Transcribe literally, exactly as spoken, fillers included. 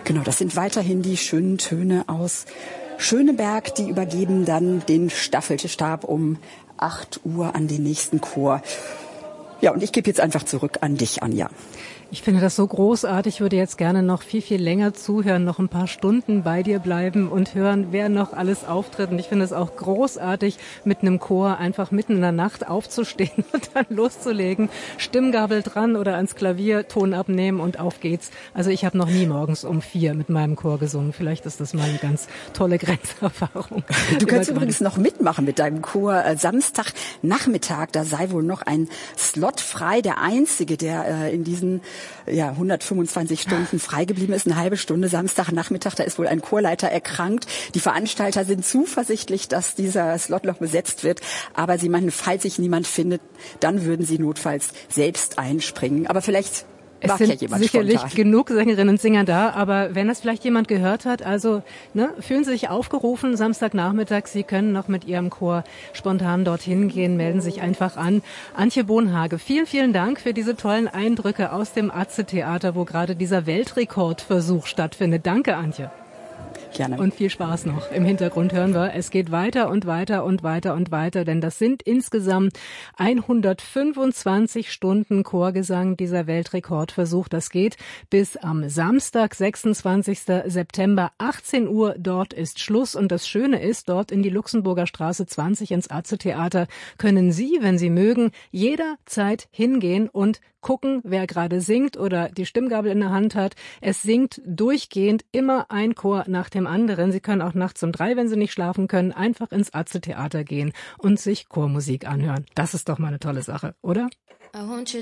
Genau, das sind weiterhin die schönen Töne aus Schöneberg. Die übergeben dann den Staffelstab um acht Uhr an den nächsten Chor. Ja, und ich gebe jetzt einfach zurück an dich, Anja. Ich finde das so großartig. Ich würde jetzt gerne noch viel, viel länger zuhören, noch ein paar Stunden bei dir bleiben und hören, wer noch alles auftritt. Und ich finde es auch großartig, mit einem Chor einfach mitten in der Nacht aufzustehen und dann loszulegen. Stimmgabel dran oder ans Klavier, Ton abnehmen und auf geht's. Also ich habe noch nie morgens um vier mit meinem Chor gesungen. Vielleicht ist das mal eine ganz tolle Grenzerfahrung. Du kannst übrigens noch mitmachen mit deinem Chor. Samstagnachmittag, da sei wohl noch ein Slot frei. Der einzige, der äh, in diesen ja, hundertfünfundzwanzig Stunden frei geblieben ist, eine halbe Stunde Samstagnachmittag, da ist wohl ein Chorleiter erkrankt. Die Veranstalter sind zuversichtlich, dass dieser Slot noch besetzt wird, aber sie meinen, falls sich niemand findet, dann würden sie notfalls selbst einspringen. Aber vielleicht Es sind ja sicherlich spontan. genug Sängerinnen und Sänger da, aber wenn das vielleicht jemand gehört hat, also ne, fühlen Sie sich aufgerufen, Samstagnachmittag, Sie können noch mit Ihrem Chor spontan dorthin gehen, melden sich einfach an. Antje Bohnhage, vielen, vielen Dank für diese tollen Eindrücke aus dem Atze-Theater, wo gerade dieser Weltrekordversuch stattfindet. Danke, Antje. Gerne. Und viel Spaß noch. Im Hintergrund hören wir, es geht weiter und weiter und weiter und weiter, denn das sind insgesamt hundertfünfundzwanzig Stunden Chorgesang, dieser Weltrekordversuch. Das geht bis am Samstag, sechsundzwanzigsten September, achtzehn Uhr. Dort ist Schluss. Und das Schöne ist, dort in die Luxemburger Straße zwanzig ins Atze-Theater können Sie, wenn Sie mögen, jederzeit hingehen und gucken, wer gerade singt oder die Stimmgabel in der Hand hat. Es singt durchgehend immer ein Chor nach dem anderen. Sie können auch nachts um drei, wenn Sie nicht schlafen können, einfach ins Atze-Theater gehen und sich Chormusik anhören. Das ist doch mal eine tolle Sache, oder? I want you